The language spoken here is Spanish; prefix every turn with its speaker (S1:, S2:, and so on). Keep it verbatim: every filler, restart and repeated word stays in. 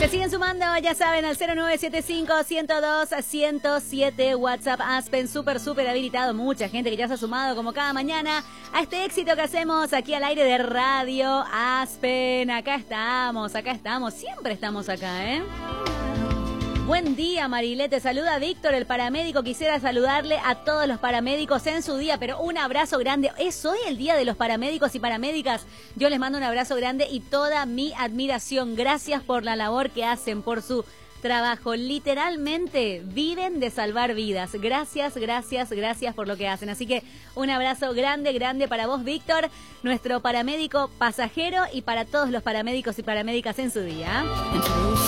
S1: Se siguen sumando, ya saben, al cero nueve siete cinco, uno cero dos, uno cero siete, WhatsApp Aspen, súper, súper habilitado. Mucha gente que ya se ha sumado, como cada mañana, a este éxito que hacemos aquí al aire de Radio Aspen. Acá estamos, acá estamos, siempre estamos acá, ¿eh? Buen día, Marilé, te saluda Víctor, el paramédico. Quisiera saludarle a todos los paramédicos en su día, pero un abrazo grande. Es hoy el día de los paramédicos y paramédicas. Yo les mando un abrazo grande y toda mi admiración. Gracias por la labor que hacen, por su trabajo. Literalmente viven de salvar vidas. Gracias, gracias, gracias por lo que hacen. Así que un abrazo grande, grande para vos, Víctor, nuestro paramédico pasajero, y para todos los paramédicos y paramédicas en su día.